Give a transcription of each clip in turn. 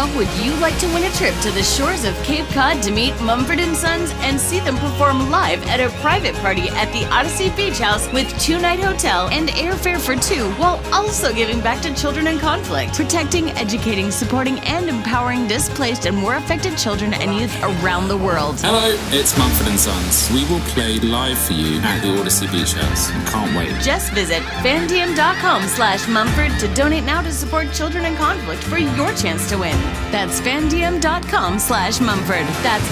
know, would you like to win a trip to the shores of Cape Cod to meet Mumford & Sons and see them perform live at a private party at the Odyssey Beach House with 2-night hotel and airfare for 2, while also giving back to children in conflict, protecting, educating, supporting, and empowering displaced and war affected children and youth around the world. Hello, it's Mumford & Sons. We will play live for you at the Odyssey Beach House. Can't wait. Just visit fandiem.com/Mumford to donate now to support children in conflict for your chance to win. That's fandiem.com/Mumford. That's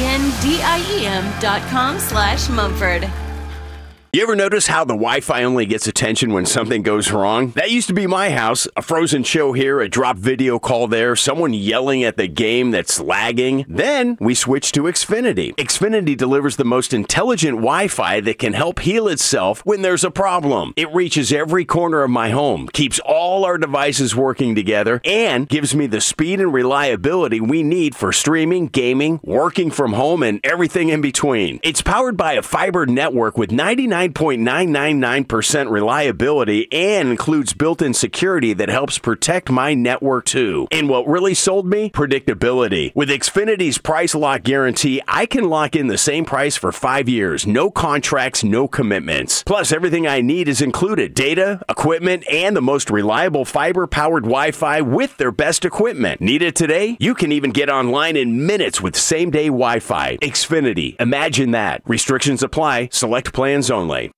FANDIEM.com/Mumford. You ever notice how the Wi-Fi only gets attention when something goes wrong? That used to be my house. A frozen show here, a dropped video call there, someone yelling at the game that's lagging. Then we switched to Xfinity. Xfinity delivers the most intelligent Wi-Fi that can help heal itself when there's a problem. It reaches every corner of my home, keeps all our devices working together, and gives me the speed and reliability we need for streaming, gaming, working from home, and everything in between. It's powered by a fiber network with 99.999% reliability and includes built-in security that helps protect my network too. And what really sold me? Predictability. With Xfinity's price lock guarantee, I can lock in the same price for 5 years. No contracts, no commitments. Plus, everything I need is included. Data, equipment, and the most reliable fiber-powered Wi-Fi with their best equipment. Need it today? You can even get online in minutes with same-day Wi-Fi. Xfinity. Imagine that. Restrictions apply. Select plans only.